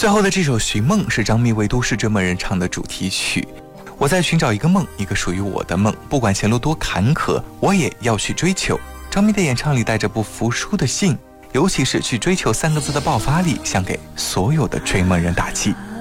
最后的这首《寻梦》是张密为都市追梦人唱的主题曲。我在寻找一个梦，一个属于我的梦，不管前路多坎坷，我也要去追求。张密的演唱里带着不服输的性，尤其是去追求3个字的爆发力，想给所有的追梦人打气。